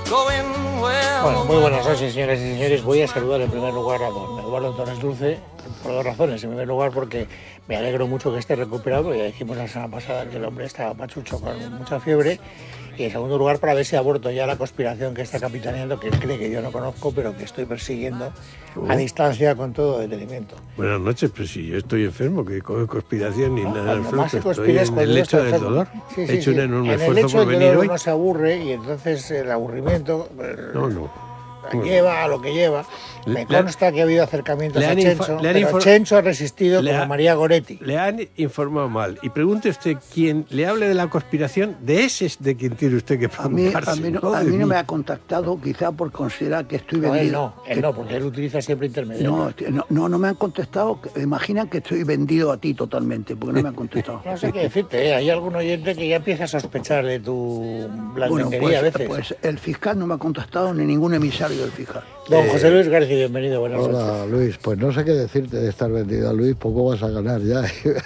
Bueno, muy buenas noches, señoras y señores. Voy a saludar en primer lugar a don Eduardo Torres Dulce por dos razones. En primer lugar, porque me alegro mucho que esté recuperado. Ya dijimos la semana pasada que el hombre estaba pachucho con mucha fiebre. Y en segundo lugar, para ver si aborto ya la conspiración que está capitaneando, que cree que yo no conozco, pero que estoy persiguiendo a distancia con todo detenimiento. Buenas noches, pero si yo estoy enfermo, que con conspiración ni nada Cuando más se absoluto, conspira es estoy en cuando el lecho uno del está dolor. enfermo. He hecho un enorme en el esfuerzo lecho por del venir dolor hoy. uno se aburre y entonces el aburrimiento No. lleva a lo que lleva. Me consta que ha habido acercamientos a Chencho, pero Chencho ha resistido como María Goretti. Le han informado mal. Y pregunte usted, quien le hable de la conspiración, de ese es de quien tiene usted que preguntarse. A mí no me ha contactado, quizá por considerar que estoy vendido. Él no, porque él utiliza siempre intermediarios. No me han contestado. Imaginan que estoy vendido a ti totalmente, porque no me han contestado. No sé qué decirte, hay algún oyente que ya empieza a sospechar de tu blandenguería a veces. Pues el fiscal no me ha contestado, ni ningún emisario del fiscal. Don José Luis García, bienvenido, buenas noches. Hola Luis, pues no sé qué decirte de estar vendido a Luis, poco vas a ganar ya.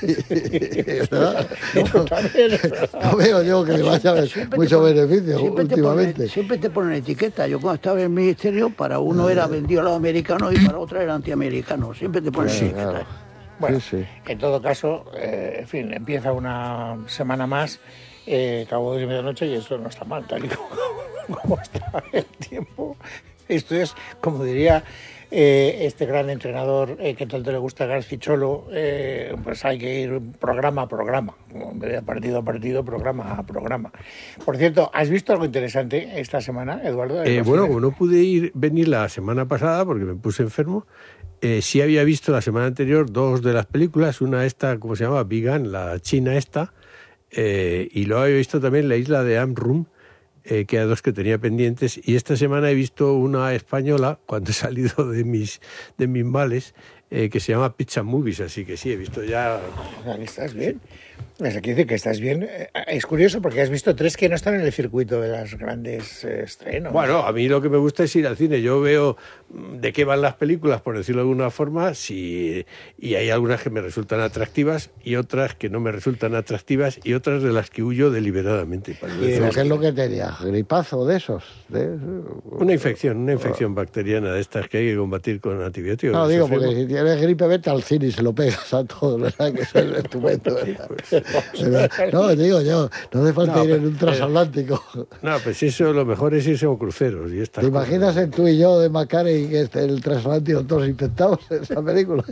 No veo yo que le vaya a haber mucho beneficio últimamente. Siempre te ponen etiqueta. Yo cuando estaba en el ministerio, para uno era vendido a los americanos y para otro era antiamericano. Siempre te ponen etiqueta. Claro. Bueno, sí. En todo caso, en fin, empieza una semana más, cabo de medianoche, y eso no está mal, tal y como está el tiempo. Esto es, como diría este gran entrenador que tanto le gusta a García Cholo, pues hay que ir programa a programa, en vez de partido a partido, programa a programa. Por cierto, ¿has visto algo interesante esta semana, Eduardo? Bueno, como no pude venir la semana pasada porque me puse enfermo, sí había visto la semana anterior dos de las películas, una esta, ¿cómo se llama? Vegan, la china esta, y luego había visto también La isla de Amrum, que eran dos que tenía pendientes, y esta semana he visto una española, cuando he salido de mis males, que se llama Pizza Movies, así que sí, he visto ya... ¿Estás bien? Aquí dice que estás bien. Es curioso porque has visto tres que no están en el circuito de las grandes estrenos. Bueno, a mí lo que me gusta es ir al cine. Yo veo de qué van las películas, por decirlo de alguna forma, y hay algunas que me resultan atractivas y otras que no me resultan atractivas y otras de las que huyo deliberadamente. ¿Y qué es lo que tenía? ¿Gripazo de esos? Una infección bacteriana de estas que hay que combatir con antibióticos. No, digo, porque si tienes gripe, vete al cine y se lo pegas a todos, ¿verdad? Que es estupendo, ¿verdad? No, digo yo, no hace falta ir en un transatlántico. No, pues eso, lo mejor es irse a cruceros. Y ¿Te imaginas en tú y yo de Macari que el transatlántico todos infectados en esa película?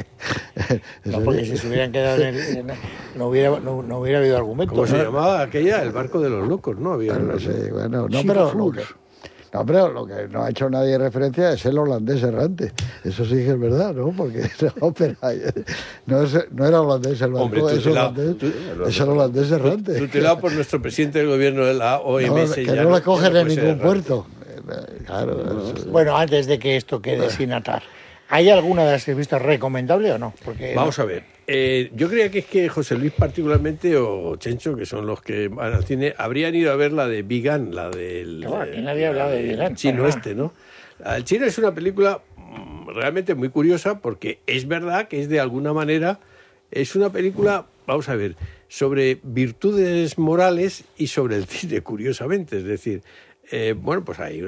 No, porque si se hubieran quedado no hubiera habido argumento. ¿Cómo se llamaba aquella? El barco de los locos, ¿no? Había no sé, bueno, no, pero lo que no ha hecho nadie referencia es el holandés errante. Eso sí que es verdad, ¿no? Porque esa ópera no era holandés el barco, hombre, es el holandés errante. Tutelado por nuestro presidente del gobierno de la OMS. Que no le cogen en ningún puerto. Claro. Bueno, antes de que esto quede sin atar, ¿hay alguna de las que has visto recomendable o no? Porque vamos a ver. Yo creía que es que José Luis particularmente o Chencho, que son los que van al cine, habrían ido a ver la de Vegan, la del... ¿Quién había hablado de Vegan? Chino ¿no? El chino es una película realmente muy curiosa porque es verdad que es de alguna manera, es una película, vamos a ver, sobre virtudes morales y sobre el cine, curiosamente. Es decir, bueno, pues hay